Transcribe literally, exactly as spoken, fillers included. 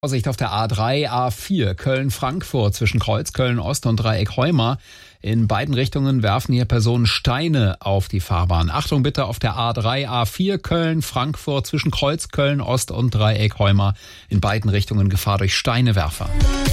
Vorsicht auf der A drei, A vier, Köln-Frankfurt zwischen Kreuzköln-Ost und Dreieck Heuma. In beiden Richtungen werfen hier Personen Steine auf die Fahrbahn. Achtung bitte auf der A drei, A vier, Köln-Frankfurt zwischen Kreuzköln-Ost und Dreieck Heuma. In beiden Richtungen Gefahr durch Steinewerfer.